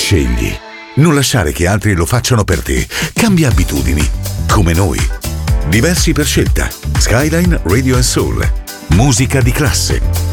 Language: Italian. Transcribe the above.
Scegli. Non lasciare che altri lo facciano per te. Cambia abitudini. Come noi. Diversi per scelta. Skyline Radio & Soul. Musica di classe.